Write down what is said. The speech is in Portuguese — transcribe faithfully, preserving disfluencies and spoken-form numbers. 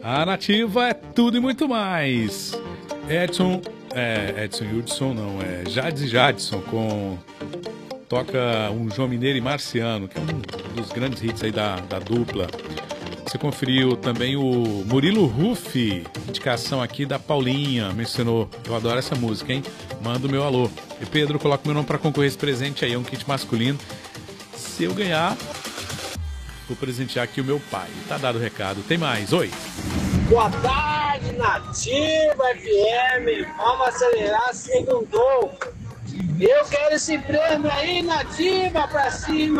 A Nativa é tudo e muito mais. Edson, é, Edson e Hudson não, é Jades e Jadson com... Toca um João Mineiro e Marciano, que é um dos grandes hits aí da, da dupla. Você conferiu também o Murilo Rufi, indicação aqui da Paulinha, mencionou. Eu adoro essa música, hein? Manda o meu alô. E Pedro, coloca meu nome para concorrer esse presente aí, é um kit masculino. Se eu ganhar, vou presentear aqui o meu pai. Tá dado o recado. Tem mais. Oi. Boa tarde, Nativa F M. Vamos acelerar, segundou. Eu quero esse prêmio aí, Nativa, pra cima.